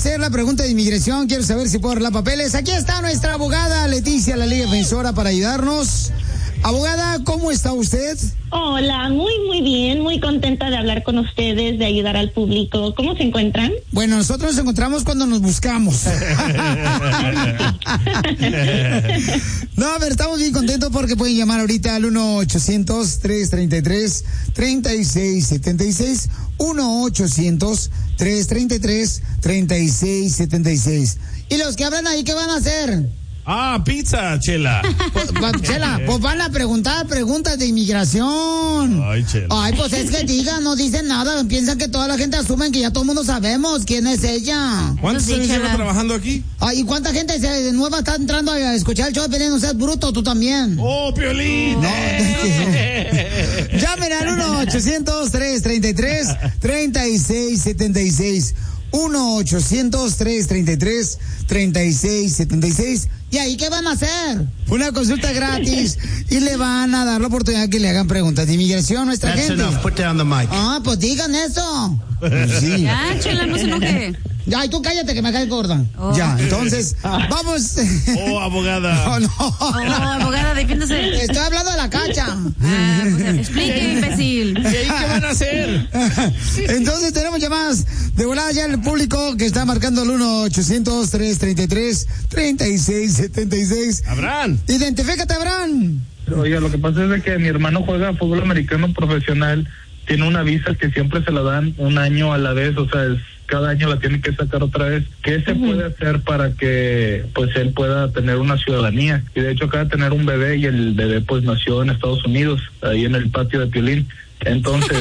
hacer la pregunta de inmigración. Quiero saber si puedo arreglar papeles. Aquí está nuestra abogada Leticia, la Liga Defensora, para ayudarnos. Abogada, ¿cómo está usted? Hola, muy bien, muy contenta de hablar con ustedes, de ayudar al público. ¿Cómo se encuentran? Bueno, nosotros nos encontramos cuando nos buscamos. No, a ver, estamos bien contentos porque pueden llamar ahorita al 1-800-333-3676. 1-800-333-3676. ¿Y los que hablan ahí qué van a hacer? Pizza, Chela. Chela, pues van a preguntar preguntas de inmigración. Ay, Chela. Ay, pues es que digan, no dicen nada. Piensan que toda la gente asume que ya todo el mundo sabemos quién es ella. ¿Cuántos años lleva trabajando aquí? Ay, ¿y cuánta gente de nueva está entrando a escuchar el show de Piolín? No seas bruto, tú también. ¡Oh, Piolín! No. Llamen al 1-800-333-3676. 1-800-333-3676. ¿Y ahí qué van a hacer? Una consulta gratis y le van a dar la oportunidad que le hagan preguntas de inmigración a nuestra gente. Enough. Put down the mic. Pues digan eso. Sí. Ya, Chela, no se enoje. Ya, y tú cállate que me caes gorda. Oh. Ya, entonces, vamos. Oh, abogada. No. Abogada, defiéndase. Estoy hablando de la cacha. Pues explique, imbécil. ¿Y ahí qué van a hacer? Entonces tenemos llamadas de volada ya el público que está marcando el 1-800-333-3676. Abraham. Identifícate, Abraham. Oiga, lo que pasa es de que mi hermano juega fútbol americano profesional, tiene una visa que siempre se la dan un año a la vez, o sea, cada año la tiene que sacar otra vez. ¿Qué se puede hacer para que pues él pueda tener una ciudadanía? Y de hecho acaba de tener un bebé y el bebé pues nació en Estados Unidos, ahí en el patio de Piolín. Entonces,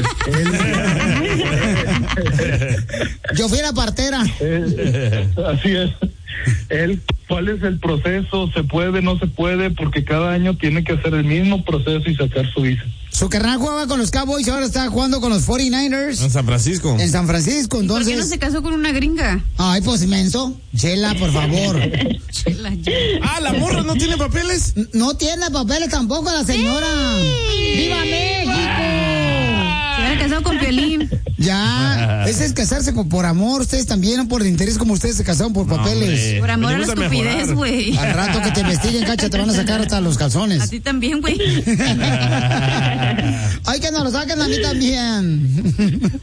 Yo fui la partera. así es. ¿Cuál es el proceso? ¿Se puede, no se puede? Porque cada año tiene que hacer el mismo proceso y sacar su visa. Su carnal jugaba con los Cowboys y ahora está jugando con los 49ers. En San Francisco. En San Francisco, entonces. ¿Por qué no se casó con una gringa? Ay, pues menso. Chela, por favor. Chela, ya. ¿La morra no tiene papeles? No tiene papeles tampoco la señora. ¡Viva México! Se hubiera casado con Piolín. Ya, ese es casarse por amor, ustedes también, no por interés como ustedes se casaron por papeles. Hombre. Por amor a la Venimos a estupidez, mejorar. güey. Al rato que te investiguen, cacha, te van a sacar hasta los calzones. A ti también, güey. Ay, que nos lo saquen a mí también.